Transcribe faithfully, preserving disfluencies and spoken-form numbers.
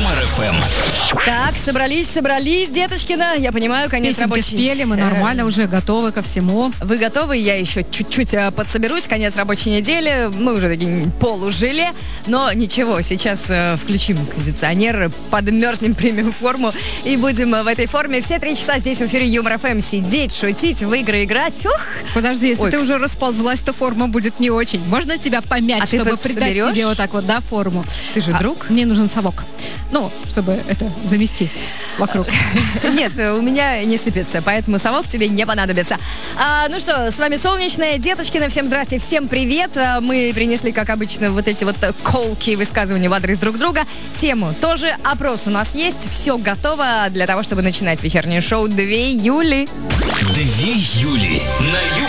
Юмор эф эм. Так, собрались, собрались, деточкина. Я понимаю, конец Песенки рабочей... спели, мы нормально Э, уже готовы ко всему. Вы готовы? Я еще чуть-чуть э, подсоберусь. Конец рабочей недели. Мы уже такие полужили. Но ничего, сейчас э, включим кондиционер, подмерзнем, примем форму и будем э, в этой форме все три часа здесь в эфире Юмор эф эм сидеть, шутить, в игры играть. Ух! Подожди, если Ой, ты кс- уже расползлась, то форма будет не очень. Можно тебя помять, А ты чтобы вот придать соберешь? тебе вот так вот, да, форму? Ты же А, друг. Мне нужен совок. Ну, чтобы это замести вокруг. Нет, у меня не сыпется, поэтому совок тебе не понадобится. А, ну что, с вами Солнечная, деточкина. Всем здрасте, всем привет. А, Мы принесли, как обычно, вот эти вот колкие высказывания в адрес друг друга. Тему тоже. Опрос у нас есть. Все готово для того, чтобы начинать вечернее шоу «Две Юли». Две Юли на